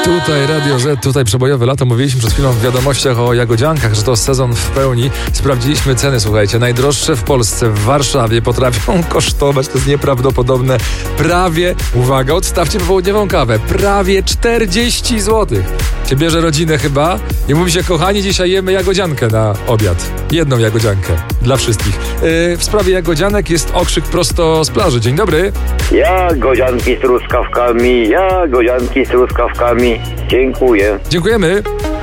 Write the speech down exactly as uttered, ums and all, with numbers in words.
Tutaj Radio Z, tutaj przebojowe lato. Mówiliśmy przed chwilą w wiadomościach o jagodziankach, że to sezon w pełni. Sprawdziliśmy ceny, słuchajcie. Najdroższe w Polsce, w Warszawie potrafią kosztować, to jest nieprawdopodobne, prawie, uwaga, odstawcie popołudniową kawę, prawie czterdzieści złotych. Się bierze rodzinę chyba i mówi się, kochani, dzisiaj jemy jagodziankę na obiad. Jedną jagodziankę dla wszystkich. Yy, w sprawie jagodzianek jest okrzyk prosto z plaży. Dzień dobry. Jagodzianki z truskawkami, jagodzianki z truskawkami. Dziękuję. Dziękujemy.